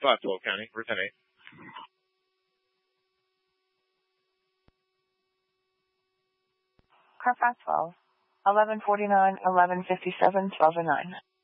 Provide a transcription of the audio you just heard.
5, 12 county, for 10-8. Car 512, 1149, 1157, 1209.